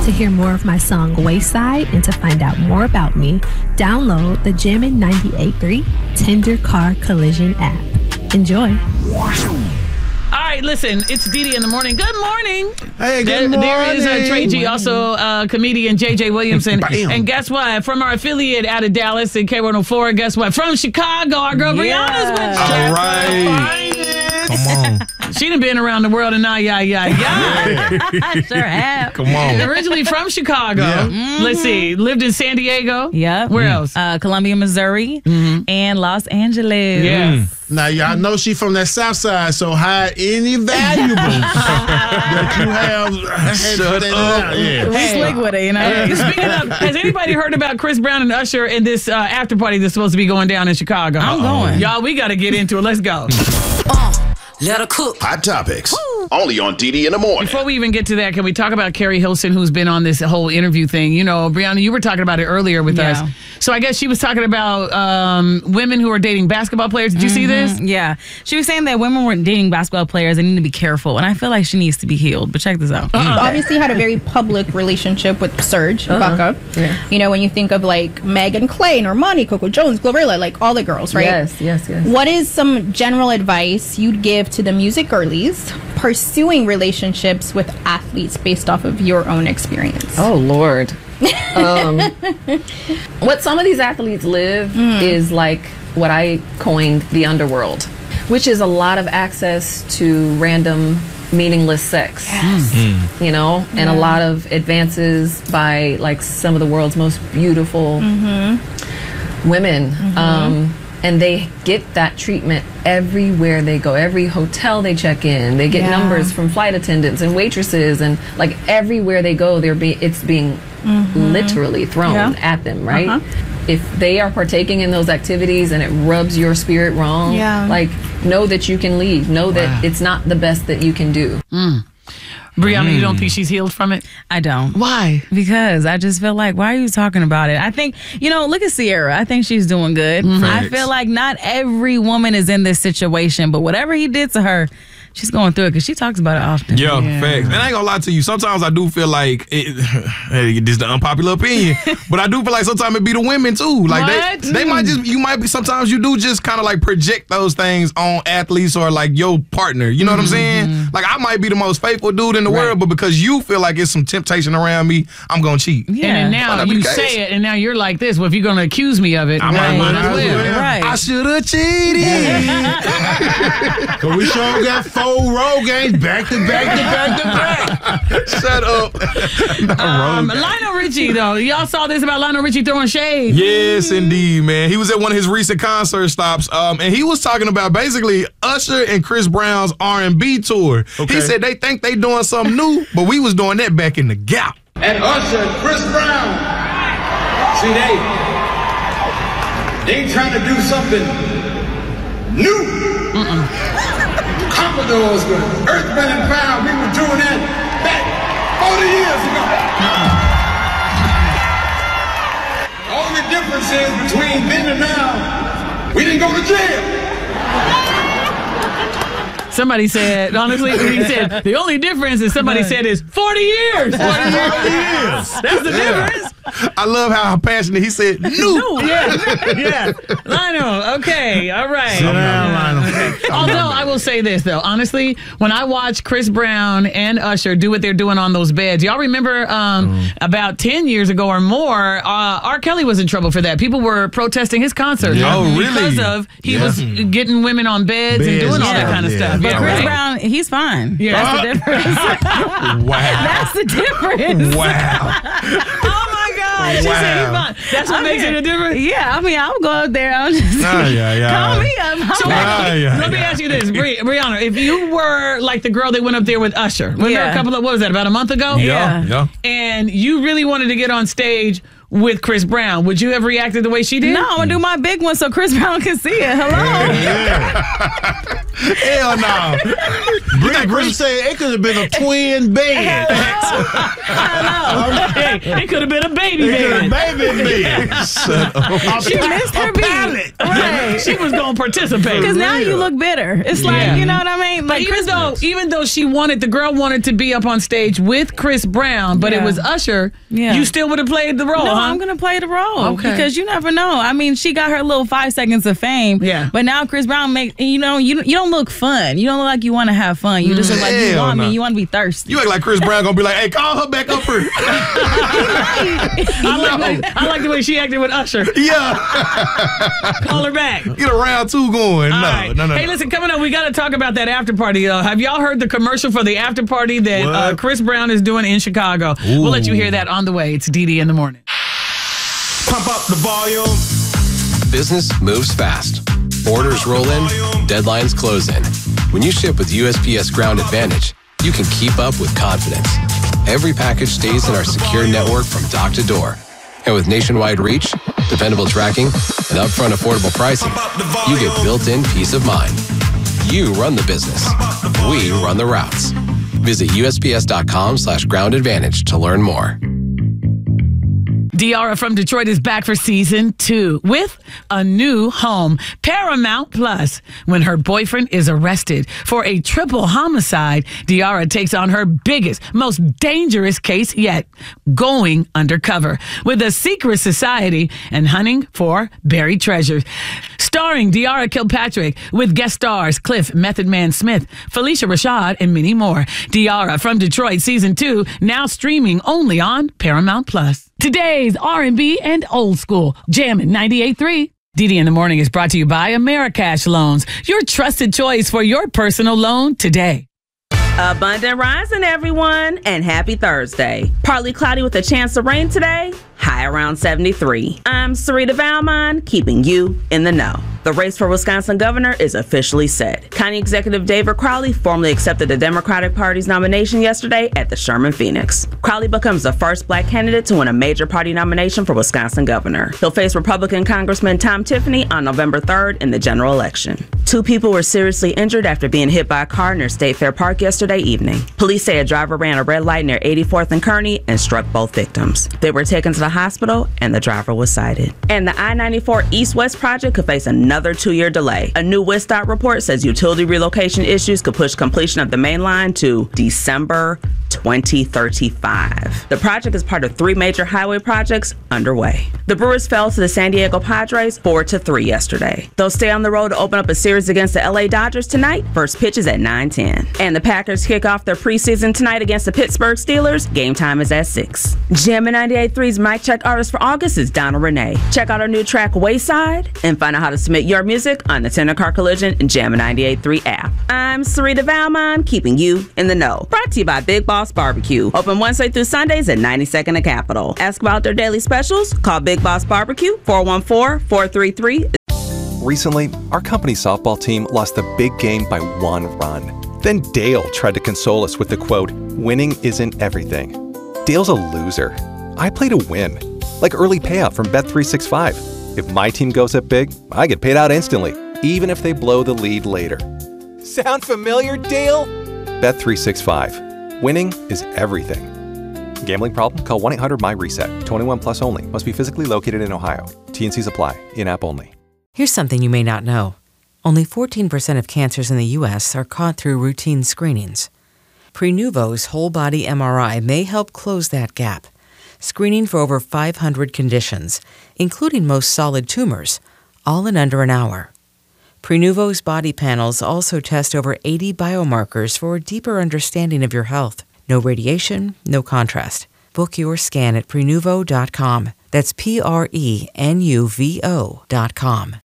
To hear more of my song Wayside and to find out more about me, download the Jammin' 98.3 Tender Car Collision app. Enjoy. All right, listen, it's Dee in the morning. Good morning. Hey, good morning. There is Trey G, also comedian JJ Williamson. Bam. And guess what? From our affiliate out of Dallas and K104, guess what? From Chicago, our girl Brianna's with us. All right. Come on. She done been around the world and now, yeah. I sure have. Come on. Originally from Chicago. Yeah. Let's see. Lived in San Diego. Yep. Where else? Columbia, Missouri, and Los Angeles. Yes. Now, y'all know she from that south side, so hide any valuables that you have. Shut up. Yeah. We slick with it, you know? Hey, speaking of, has anybody heard about Chris Brown and Usher in this after party that's supposed to be going down in Chicago? I'm going. Y'all, we got to get into it. Let's go. Let her cook. Hot Topics. Only on DD in the morning. Before we even get to that, can we talk about Carrie Hilson, who's been on this whole interview thing? You know, Brianna, you were talking about it earlier with us. So I guess she was talking about women who are dating basketball players. Did you see this? Yeah. She was saying that women were dating basketball players. They need to be careful. And I feel like she needs to be healed. But check this out. Obviously had a very public relationship with Serge Ibaka. Yeah. You know, when you think of like Megan Clay, Normani, Coco Jones, Glorilla, like all the girls, right? Yes. What is some general advice you'd give to the music girlies pursuing relationships with athletes based off of your own experience? Oh, Lord. What some of these athletes live is like what I coined the underworld, which is a lot of access to random, meaningless sex. You know, and a lot of advances by like some of the world's most beautiful women. And they get that treatment everywhere they go. Every hotel they check in, they get numbers from flight attendants and waitresses, and like everywhere they go, it's being literally thrown at them, right? If they are partaking in those activities and it rubs your spirit wrong, like know that you can leave. Know that it's not the best that you can do. Brianna, you don't think she's healed from it? I don't. Why? Because I just feel like, why are you talking about it? I think, you know, look at Sierra. I think she's doing good. I feel like not every woman is in this situation, but whatever he did to her, she's going through it because she talks about it often. Yeah, facts. And I ain't gonna lie to you. Sometimes I do feel like this is the unpopular opinion, but I do feel like sometimes it be the women too. Like they might just sometimes you do just kind of like project those things on athletes or like your partner. You know what I'm saying? Like I might be the most faithful dude in the world, but because you feel like it's some temptation around me, I'm gonna cheat. Yeah. And then now you say it, and now you're like this. Well, if you're gonna accuse me of it, I might as well. Right. I should have cheated. Cause we sure got 4 road games back to back. Shut up. Lionel Richie, though. Y'all saw this about Lionel Richie throwing shade? Yes, indeed, man. He was at one of his recent concert stops, and he was talking about basically Usher and Chris Brown's R&B tour. Okay. He said they think they doing something new, but we was doing that back in the Gap. And Usher and Chris Brown, see, they trying to do something new. Commodores with Earth, Wind & Fire, we were doing that back 40 years ago. The only difference is between then and now, we didn't go to jail. Somebody said, honestly, he said, the only difference is somebody said is 40 years. 40 years. That's the difference. I love how passionate he said, new. Yeah. Lionel, okay, all right. Sit down, Lionel. Although I will say this, though, honestly, when I watch Chris Brown and Usher do what they're doing on those beds, y'all remember about 10 years ago or more, R. Kelly was in trouble for that. People were protesting his concert. Oh, really? Because of he was getting women on beds and doing all that kind of stuff. But Yeah, Chris right. Brown, he's fine. Yeah. That's the difference. Wow. That's the difference. Wow. Oh my God. She said he's fine. That's what makes it a difference? Yeah, I mean, I'll go up there. I'll just call me up. So let me ask you this, Brianna. If you were like the girl that went up there with Usher, remember a couple of, what was that, about a month ago? Yeah. And you really wanted to get on stage, with Chris Brown. Would you have reacted the way she did? No, I'm going to do my big one so Chris Brown can see it. Hello? Hell no. Chris said it could have been a twin bed. It could have been a baby bed. She missed her beat. Right. She was going to participate. Because now you look bitter. It's like, you know what I mean? Like even though the girl wanted to be up on stage with Chris Brown, but it was Usher, you still would have played the role, No, huh? I'm going to play the role. Okay. Because you never know. I mean, she got her little 5 seconds of fame. Yeah. But now Chris Brown you don't look fun. You don't look like you want to have fun. You just look like you want me. You want to be thirsty. You act like Chris Brown going to be like, hey, call her back up here. I like the way she acted with Usher. Yeah. Call her back. Get a round 2 going. No. Hey, listen, coming up, we got to talk about that after party. Have y'all heard the commercial for the after party that Chris Brown is doing in Chicago? Ooh. We'll let you hear that on the way. It's DD in the morning. Pump up the volume. Business moves fast. Orders roll in, deadlines close in. When you ship with USPS Ground Advantage, you can keep up with confidence. Every package stays in our secure network from dock to door. And with nationwide reach, dependable tracking, and upfront affordable pricing, you get built-in peace of mind. You run the business. We run the routes. Visit USPS.com/Ground Advantage to learn more. Diarra from Detroit is back for season 2 with a new home, Paramount Plus. When her boyfriend is arrested for a triple homicide, Diarra takes on her biggest, most dangerous case yet, going undercover with a secret society and hunting for buried treasures. Starring Diarra Kilpatrick with guest stars Cliff Method Man Smith, Felicia Rashad, and many more. Diarra from Detroit season 2 now streaming only on Paramount Plus. Today's R&B and old school, Jammin' 98.3. DD in the Morning is brought to you by Americash Loans, your trusted choice for your personal loan today. Abundant rising, everyone, and happy Thursday. Partly cloudy with a chance of rain today, high around 73. I'm Sarita Valmont, keeping you in the know. The race for Wisconsin governor is officially set. County Executive David Crowley formally accepted the Democratic Party's nomination yesterday at the Sherman Phoenix. Crowley becomes the first black candidate to win a major party nomination for Wisconsin governor. He'll face Republican Congressman Tom Tiffany on November 3rd in the general election. 2 people were seriously injured after being hit by a car near State Fair Park yesterday evening. Police say a driver ran a red light near 84th and Kearney and struck both victims. They were taken to the hospital and the driver was cited. And the I-94 East-West project could face another 2-year delay. A new WISDOT report says utility relocation issues could push completion of the main line to December 2035. The project is part of 3 major highway projects underway. The Brewers fell to the San Diego Padres 4-3 yesterday. They'll stay on the road to open up a series against the LA Dodgers tonight. First pitch is at 9:10. And the Packers kick off their preseason tonight against the Pittsburgh Steelers. Game time is at 6. Jammin' 98.3's Mic Check artist for August is Donna Renee. Check out our new track Wayside and find out how to submit your music on the Tender Car Collision and Jammin' 98.3 app. I'm Sarita Valmont, keeping you in the know. Brought to you by Big Boss Barbecue. Open Wednesday through Sundays at 92nd and Capitol. Ask about their daily specials. Call Big Boss Barbecue 414-433. Recently, our company's softball team lost the big game by 1 run. Then Dale tried to console us with the quote, "Winning isn't everything." Dale's a loser. I play to win. Like early payout from Bet365. If my team goes up big, I get paid out instantly, even if they blow the lead later. Sound familiar, Dale? Bet365. Winning is everything. Gambling problem? Call 1-800-MY-RESET. 21 plus only. Must be physically located in Ohio. T&Cs apply. In-app only. Here's something you may not know. Only 14% of cancers in the U.S. are caught through routine screenings. Prenuvo's whole-body MRI may help close that gap, screening for over 500 conditions, including most solid tumors, all in under an hour. Prenuvo's body panels also test over 80 biomarkers for a deeper understanding of your health. No radiation, no contrast. Book your scan at Prenuvo.com. That's Prenuvo.com.